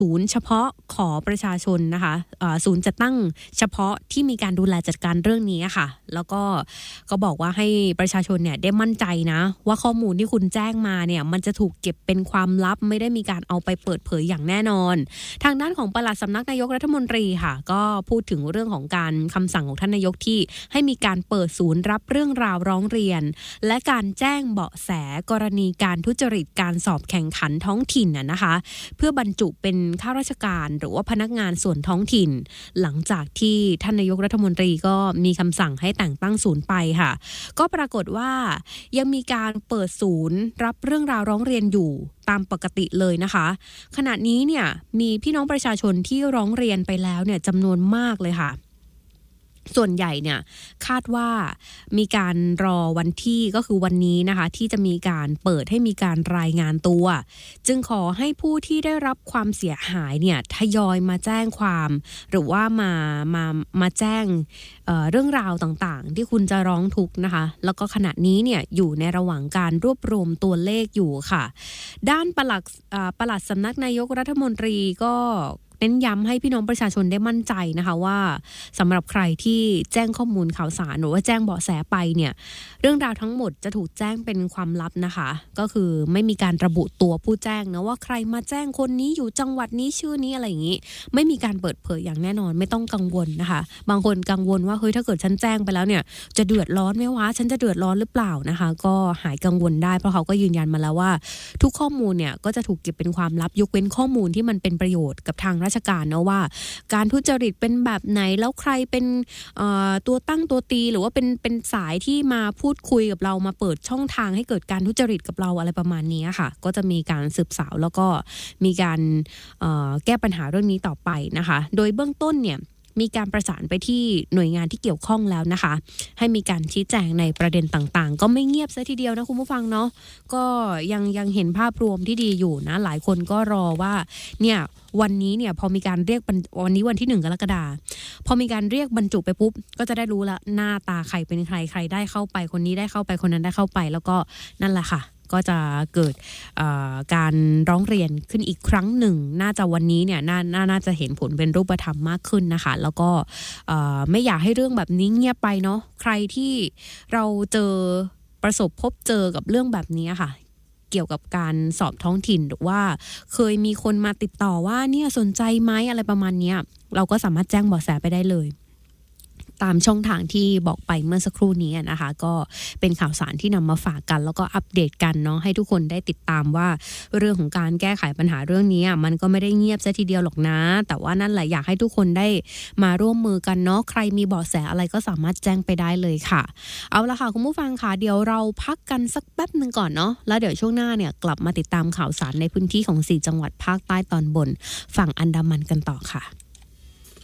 ศูนย์เฉพาะขอประชาชนนะคะศูนย์จะตั้งเฉพาะที่มีการดูแลจัดการเรื่องนี้ค่ะแล้วก็บอกว่าให้ประชาชนเนี่ยได้มั่นใจนะว่าข้อมูลที่คุณแจ้งมาเนี่ยมันจะถูกเก็บเป็นความลับไม่ได้มีการเอาไปเปิดเผยอย่างแน่นอนทางด้านของปลัดสำนักนายกรัฐมนตรีค่ะก็พูดถึงเรื่องของการคำสั่งของท่านนายกที่ให้มีการเปิดศูนย์รับเรื่องราวร้องเรียนและการแจ้งเบาะแสกรณีการทุจริตการสอบแข่งขันท้องถิ่นนะคะเพื่อบรรจุเป็นข้าราชการหรือว่าพนักงานส่วนท้องถิ่นหลังจากที่ท่านนายกรัฐมนตรีก็มีคำสั่งให้แต่งตั้งศูนย์ไปค่ะก็ปรากฏว่ายังมีการเปิดศูนย์รับเรื่องราวร้องเรียนอยู่ตามปกติเลยนะคะขณะนี้เนี่ยมีพี่น้องประชาชนที่ร้องเรียนไปแล้วเนี่ยจำนวนมากเลยค่ะส่วนใหญ่เนี่ยคาดว่ามีการรอวันที่ก็คือวันนี้นะคะที่จะมีการเปิดให้มีการรายงานตัวจึงขอให้ผู้ที่ได้รับความเสียหายเนี่ยทยอยมาแจ้งความหรือว่ามาแจ้งเรื่องราวต่างๆที่คุณจะร้องทุกข์นะคะแล้วก็ขณะนี้เนี่ยอยู่ในระหว่างการรวบรวมตัวเลขอยู่ค่ะด้านปลัดสำนักนายกรัฐมนตรีก็เน้นย้ำให้พี่น้องประชาชนได้มั่นใจนะคะว่าสำหรับใครที่แจ้งข้อมูลข่าวสารหรือว่าแจ้งเบาะแสไปเนี่ยเรื่องราวทั้งหมดจะถูกแจ้งเป็นความลับนะคะก็คือไม่มีการระบุตัวผู้แจ้งนะว่าใครมาแจ้งคนนี้อยู่จังหวัดนี้ชื่อนี้อะไรอย่างนี้ไม่มีการเปิดเผยอย่างแน่นอนไม่ต้องกังวลนะคะบางคนกังวลว่าเฮ้ยถ้าเกิดฉันแจ้งไปแล้วเนี่ยจะเดือดร้อนไหมวะฉันจะเดือดร้อนหรือเปล่านะคะก็หายกังวลได้เพราะเขาก็ยืนยันมาแล้วว่าทุกข้อมูลเนี่ยก็จะถูกเก็บเป็นความลับยกเว้นข้อมูลที่มันเป็นประโยชน์กับทางราชการนะว่าการทุจริตเป็นแบบไหนแล้วใครเป็นตัวตั้งตัวตีหรือว่าเป็นสายที่มาพูดคุยกับเรามาเปิดช่องทางให้เกิดการทุจริตกับเราอะไรประมาณนี้ค่ะก็จะมีการสืบสาวแล้วก็มีการแก้ปัญหาเรื่องนี้ต่อไปนะคะโดยเบื้องต้นเนี่ยมีการประสานไปที่หน่วยงานที่เกี่ยวข้องแล้วนะคะให้มีการชี้แจงในประเด็นต่างๆก็ไม่เงียบซะทีเดียวนะคุณผู้ฟังเนาะก็ยังเห็นภาพรวมที่ดีอยู่นะหลายคนก็รอว่าเนี่ยวันนี้เนี่ยพอมีการเรียกวันนี้วันที่1 กรกฎาคมพอมีการเรียกบรรจุไปปุ๊บก็จะได้รู้ละหน้าตาใครเป็นใครได้เข้าไปคนนี้ได้เข้าไปคนนั้นได้เข้าไปแล้วก็นั่นแหละค่ะก็จะเกิดการร้องเรียนขึ้นอีกครั้งหนึ่งน่าจะวันนี้เนี่ยน่าจะเห็นผลเป็นรูปธรรมมากขึ้นนะคะแล้วก็ไม่อยากให้เรื่องแบบนี้เงียบไปเนาะใครที่เราประสบพบเจอกับเรื่องแบบนี้ค่ะเกี่ยวกับการสอบท้องถิ่นหรือว่าเคยมีคนมาติดต่อว่าเนี่ยสนใจไหมอะไรประมาณนี้เราก็สามารถแจ้งเบาะแสไปได้เลยตามช่องทางที่บอกไปเมื่อสักครู่นี้นะคะก็เป็นข่าวสารที่นำมาฝากกันแล้วก็อัปเดตกันเนาะให้ทุกคนได้ติดตามว่าเรื่องของการแก้ไขปัญหาเรื่องนี้มันก็ไม่ได้เงียบซะทีเดียวหรอกนะแต่ว่านั่นแหละอยากให้ทุกคนได้มาร่วมมือกันเนาะใครมีเบาะแสอะไรก็สามารถแจ้งไปได้เลยค่ะเอาละค่ะคุณผู้ฟังค่ะเดี๋ยวเราพักกันสักแป๊บนึงก่อนเนาะแล้วเดี๋ยวช่วงหน้าเนี่ยกลับมาติดตามข่าวสารในพื้นที่ของ4 จังหวัดภาคใต้ตอนบนฝั่งอันดามันกันต่อค่ะ